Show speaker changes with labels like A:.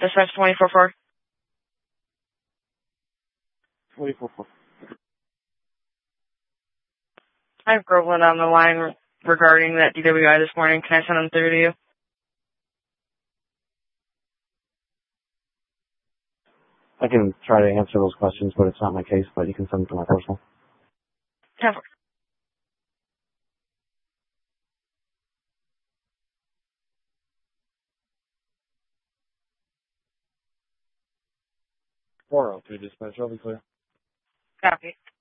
A: Dispatch 24-4.
B: 24-4.
A: I have Groveland on the line regarding that DWI this morning. Can I send them through to you?
B: I can try to answer those questions, but it's not my case, but you can send them to my personal.
A: 10-4.
B: Four, 402 dispatch, I'll be clear.
A: Copy.